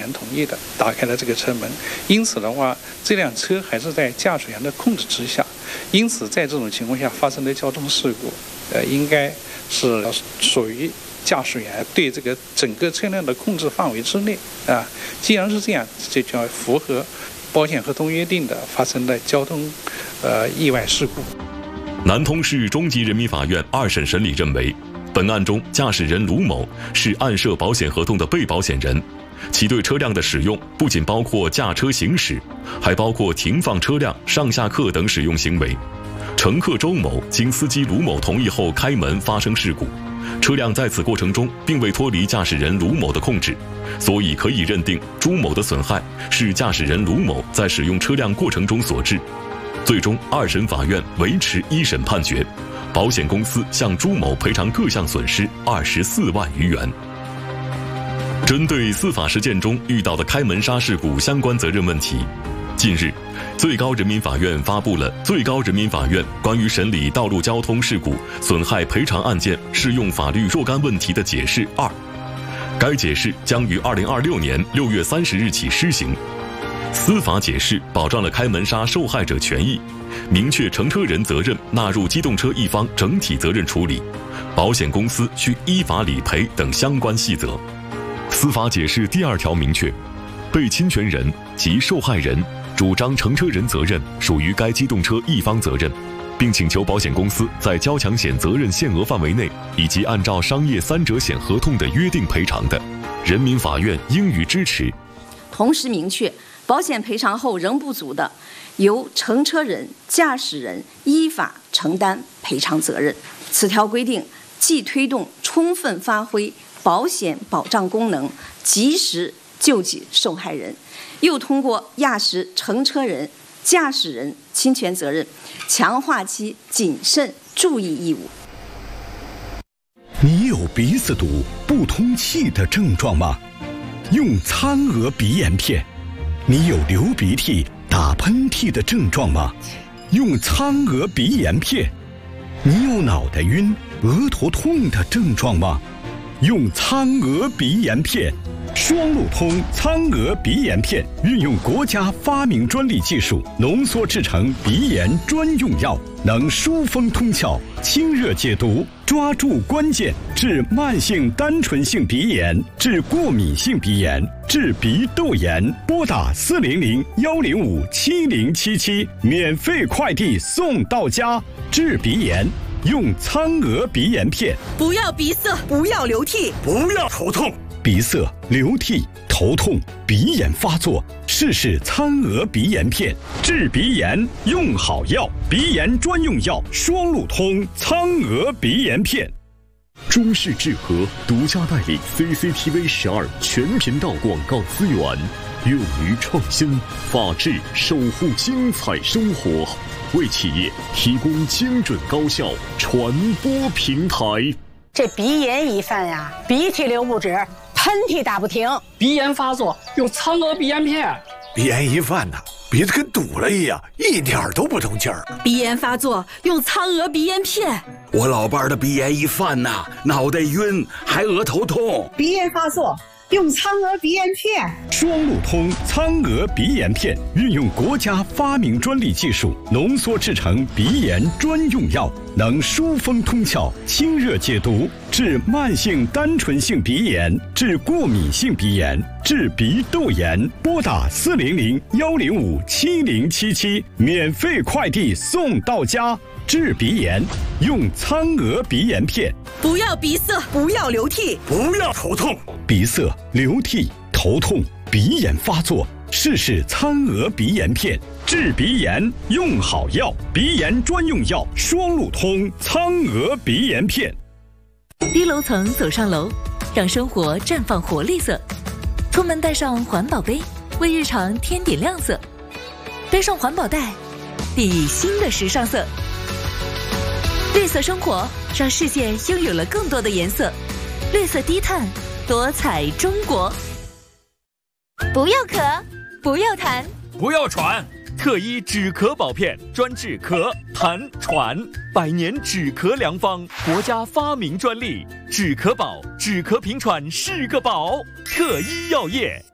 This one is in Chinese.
员同意的，打开了这个车门。因此的话，这辆车还是在驾驶员的控制之下，因此在这种情况下发生的交通事故，应该是属于驾驶员对这个整个车辆的控制范围之内啊。既然是这样，这就要符合保险合同约定的发生的交通意外事故。 南通市中级人民法院二审审理认为，本案中驾驶人卢某是案涉保险合同的被保险人，其对车辆的使用不仅包括驾车行驶，还包括停放车辆、上下客等使用行为。乘客周某经司机卢某同意后开门发生事故，车辆在此过程中并未脱离驾驶人卢某的控制，所以可以认定朱某的损害是驾驶人卢某在使用车辆过程中所致。最终，二审法院维持一审判决，保险公司向朱某赔偿各项损失24万余元。针对司法实践中遇到的开门刹事故相关责任问题，近日，最高人民法院发布了《最高人民法院关于审理道路交通事故损害赔偿案件适用法律若干问题的解释2》，该解释将于2026年6月30日起施行。司法解释保障了开门刹受害者权益，明确乘车人责任纳入机动车一方整体责任处理，保险公司需依法理赔等相关细则。司法解释第2条明确，被侵权人及受害人主张乘车人责任属于该机动车一方责任，并请求保险公司在交强险责任限额范围内以及按照商业3者险合同的约定赔偿的，人民法院应予支持。 同时明确，保险赔偿后仍不足的，由乘车人、驾驶人依法承担赔偿责任。此条规定既推动充分发挥保险保障功能，及时救济受害人，又通过压实乘车人、驾驶人侵权责任，强化其谨慎注意义务。 你有鼻子堵、不通气的症状吗？用苍娥鼻炎片。你有流鼻涕、打喷嚏的症状吗？用苍娥鼻炎片。你有脑袋晕、额头痛的症状吗？用苍娥鼻炎片。双路通苍娥鼻炎片运用国家发明专利技术浓缩制成鼻炎专用药，能疏风通窍、清热解毒，抓住关键，治慢性单纯性鼻炎，治过敏性鼻炎，治鼻窦炎。拨打400-105-7077，免费快递送到家。治鼻炎用苍娥鼻炎片。 不要鼻塞，不要流涕， 不要头痛。鼻塞、流涕、头痛、鼻炎发作，试试苍娥鼻炎片。治鼻炎用好药，鼻炎专用药双路通苍娥鼻炎片。 中视智和独家代理 CCTV 12全频道广告资源，勇于创新，法治守护精彩生活，为企业提供精准高效传播平台。 这鼻炎一犯呀，鼻涕流不止，喷嚏打不停， 鼻炎发作用苍娥鼻炎片。 鼻炎一犯呐，鼻子跟堵了一样，一点都不通气儿。 鼻炎发作用苍娥鼻炎片。 我老伴儿的鼻炎一犯呐，脑袋晕，还额头痛。 鼻炎发作用苍娥鼻炎片。 双路通苍娥鼻炎片运用国家发明专利技术浓缩制成鼻炎专用药，能疏风通窍、清热解毒，治慢性单纯性鼻炎，治过敏性鼻炎，治鼻窦炎。拨打400-105-7077，免费快递送到家。治鼻炎用苍娥鼻炎片。 不要鼻塞，不要流涕， 不要头痛。 鼻塞、流涕、头痛、鼻炎发作，试试苍娥鼻炎片。治鼻炎用好药，鼻炎专用药双路通苍娥鼻炎片。 低楼层走上楼，让生活绽放活力色。出门带上环保杯，为日常添点亮色。背上环保袋，熠熠新的时尚色。绿色生活让世界拥有了更多的颜色，绿色低碳，多彩中国。 不要咳，不要痰， 不要喘，特医止咳宝片专治咳、痰、喘，100年止咳良方，国家发明专利，止咳宝，止咳平喘是个宝，特医药业。